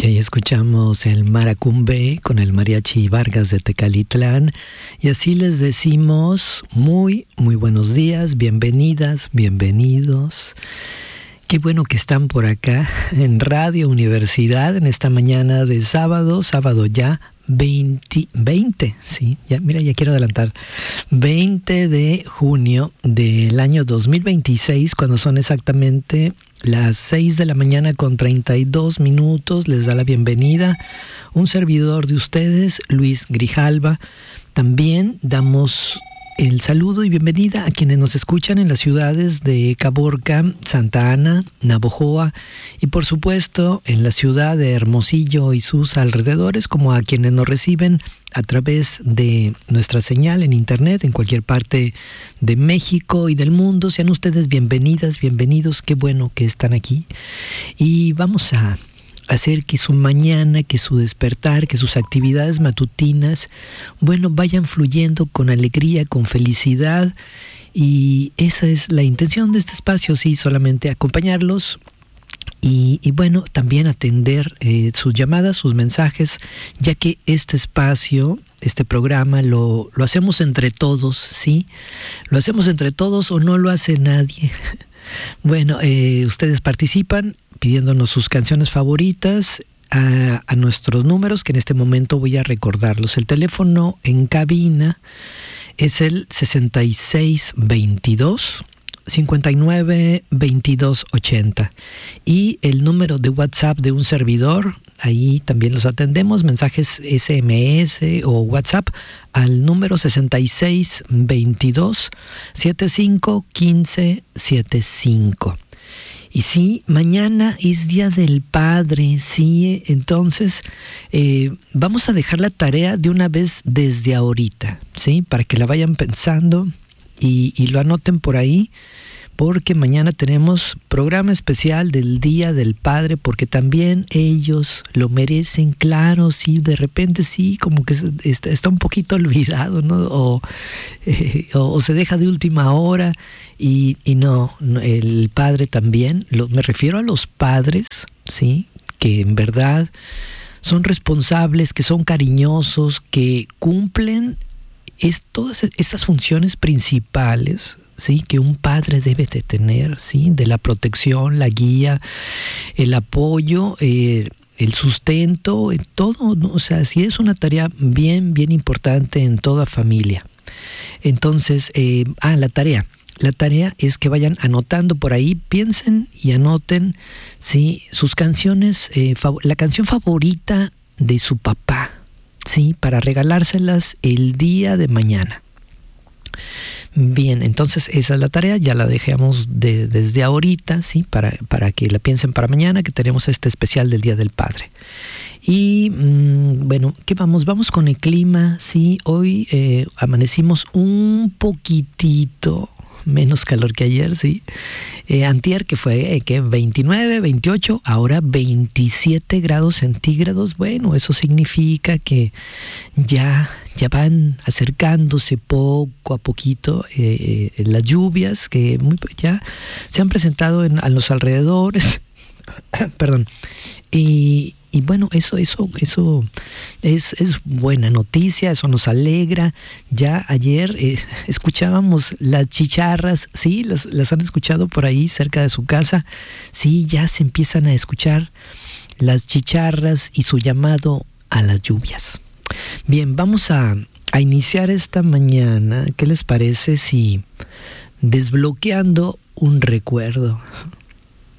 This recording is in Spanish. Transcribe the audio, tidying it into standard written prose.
Y ahí escuchamos el Maracumbé con el Mariachi Vargas de Tecalitlán. Y así les decimos muy buenos días, bienvenidas, bienvenidos. Qué bueno que están por acá en Radio Universidad en esta mañana de sábado ya 20, sí, ya, mira, ya quiero adelantar, 20 de junio del año 2026, cuando son exactamente las 6 de la mañana con 32 minutos, les da la bienvenida un servidor de ustedes, Luis Grijalva. También damos el saludo y bienvenida a quienes nos escuchan en las ciudades de Caborca, Santa Ana, Navojoa y por supuesto en la ciudad de Hermosillo y sus alrededores, como a quienes nos reciben a través de nuestra señal en internet en cualquier parte de México y del mundo. Sean ustedes bienvenidas, bienvenidos, qué bueno que están aquí. Y vamos a hacer que su mañana, que su despertar, que sus actividades matutinas, bueno, vayan fluyendo con alegría, con felicidad. Y esa es la intención de este espacio, sí, solamente acompañarlos y bueno, también atender sus llamadas, sus mensajes, ya que este espacio, este programa lo hacemos entre todos, ¿sí? Lo hacemos entre todos o no lo hace nadie. Bueno, ustedes participan pidiéndonos sus canciones favoritas a nuestros números, que en este momento voy a recordarlos. El teléfono en cabina es el 6622-592280 y el número de WhatsApp de un servidor, ahí también los atendemos, mensajes SMS o WhatsApp al número 6622-751575. Y sí, mañana es Día del Padre, sí, entonces vamos a dejar la tarea de una vez desde ahorita, sí, para que la vayan pensando y lo anoten por ahí, porque mañana tenemos programa especial del Día del Padre, porque también ellos lo merecen, claro, sí, de repente sí, como que está un poquito olvidado, ¿no? O se deja de última hora, y no, el padre también, me refiero a los padres, sí, que en verdad son responsables, que son cariñosos, que cumplen todas estas funciones principales, sí, que un padre debe de tener, sí, de la protección, la guía, el apoyo, el sustento, todo, ¿no? O sea, sí es una tarea bien importante en toda familia. Entonces, la tarea es que vayan anotando por ahí, piensen y anoten, sí, sus canciones, la canción favorita de su papá, sí, para regalárselas el día de mañana. Bien, entonces esa es la tarea, ya la dejamos desde ahorita, sí, para que la piensen para mañana, que tenemos este especial del Día del Padre. Y bueno, ¿qué vamos? Vamos con el clima, sí, hoy amanecimos un poquitito menos calor que ayer, sí. Antier, que fue 29, 28, ahora 27 grados centígrados. Bueno, eso significa que ya van acercándose poco a poquito las lluvias que ya se han presentado a los alrededores. Perdón. Y bueno, eso es buena noticia, eso nos alegra. Ya ayer escuchábamos las chicharras, ¿sí? Las han escuchado por ahí cerca de su casa. Sí, ya se empiezan a escuchar las chicharras y su llamado a las lluvias. Bien, vamos a iniciar esta mañana. ¿Qué les parece si desbloqueando un recuerdo?